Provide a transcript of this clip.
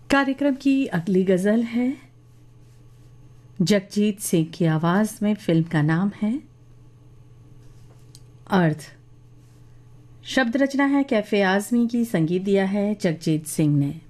कार्यक्रम की अगली गज़ल है जगजीत सिंह की आवाज़ में। फिल्म का नाम है अर्थ। शब्द रचना है कैफे आज़मी की, संगीत दिया है जगजीत सिंह ने।